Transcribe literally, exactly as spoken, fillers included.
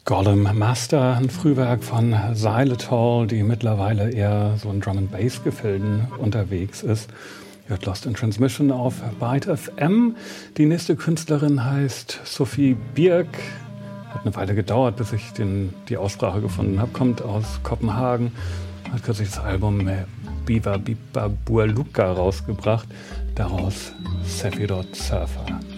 Gollum Master, ein Frühwerk von Xylitol, die mittlerweile eher so in Drum-and-Bass-Gefilden unterwegs ist. Ihr hört Lost in Transmission auf Byte F M. Die nächste Künstlerin heißt Sophie Birk. Hat eine Weile gedauert, bis ich den, die Aussprache gefunden habe. Kommt aus Kopenhagen. Hat kürzlich das Album Biba Biba Bualuka rausgebracht. Daraus Sephiroth Surfer.